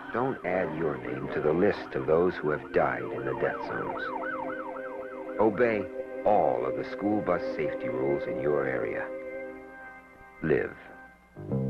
Don't add your name to the list of those who have died in the death zones. Obey all of the school bus safety rules in your area. Live.